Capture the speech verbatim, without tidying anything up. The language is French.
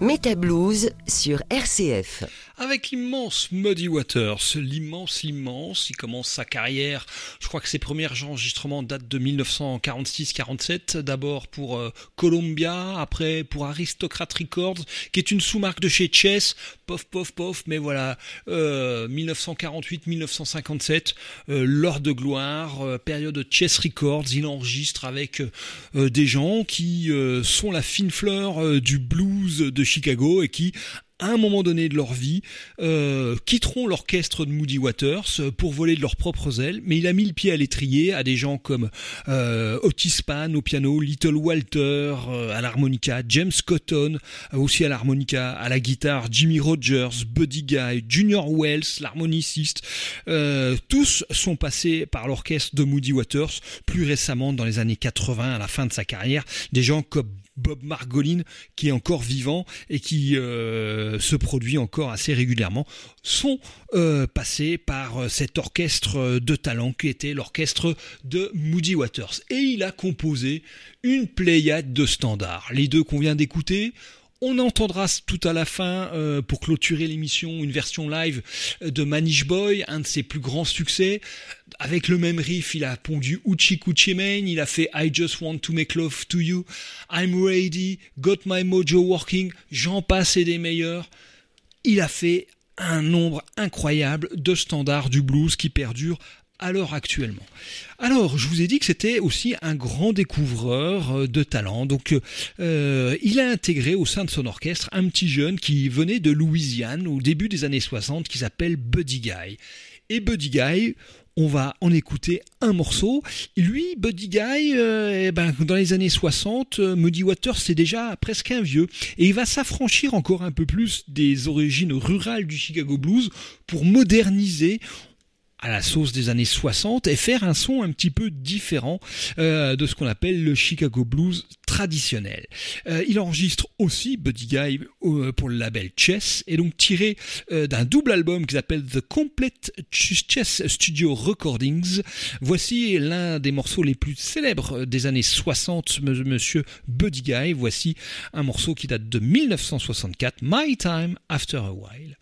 Métablues sur R C F. Avec l'immense Muddy Waters, l'immense, l'immense, il commence sa carrière, je crois que ses premiers enregistrements datent de dix-neuf cent quarante-six quarante-sept, d'abord pour euh, Columbia, après pour Aristocrat Records, qui est une sous-marque de chez Chess, pof, pof, pof, mais voilà, euh, dix-neuf cent quarante-huit dix-neuf cent cinquante-sept, euh, l'heure de gloire, euh, période de Chess Records, il enregistre avec euh, des gens qui euh, sont la fine fleur euh, du blues de Chicago et qui, à un moment donné de leur vie, euh, quitteront l'orchestre de Muddy Waters pour voler de leurs propres ailes, mais il a mis le pied à l'étrier à des gens comme euh, Otis Spann au piano, Little Walter euh, à l'harmonica, James Cotton euh, aussi à l'harmonica, à la guitare, Jimmy Rogers, Buddy Guy, Junior Wells, l'harmoniciste, euh, tous sont passés par l'orchestre de Muddy Waters, plus récemment dans les années quatre-vingts, à la fin de sa carrière, des gens comme Bob Margolin, qui est encore vivant et qui euh, se produit encore assez régulièrement, sont euh, passés par cet orchestre de talent qui était l'orchestre de Muddy Waters. Et il a composé une pléiade de standards. Les deux qu'on vient d'écouter, on entendra tout à la fin, euh, pour clôturer l'émission, une version live de Manish Boy, un de ses plus grands succès. Avec le même riff, il a pondu Hoochie Coochie Mane, il a fait I Just Want to Make Love to You, I'm Ready, Got My Mojo Working, j'en passe et des meilleurs. Il a fait un nombre incroyable de standards du blues qui perdurent alors actuellement. Alors, je vous ai dit que c'était aussi un grand découvreur de talent. Donc, euh, il a intégré au sein de son orchestre un petit jeune qui venait de Louisiane au début des années soixante, qui s'appelle Buddy Guy. Et Buddy Guy, on va en écouter un morceau. Et lui, Buddy Guy, euh, eh ben, dans les années soixante, euh, Muddy Waters, c'est déjà presque un vieux. Et il va s'affranchir encore un peu plus des origines rurales du Chicago Blues pour moderniser à la sauce des années soixante et faire un son un petit peu différent euh, de ce qu'on appelle le Chicago Blues traditionnel. Euh, il enregistre aussi Buddy Guy euh, pour le label Chess et donc tiré euh, d'un double album qui s'appelle The Complete Chess Studio Recordings. Voici l'un des morceaux les plus célèbres des années soixante, monsieur Buddy Guy. Voici un morceau qui date de dix-neuf cent soixante-quatre, My Time After a While.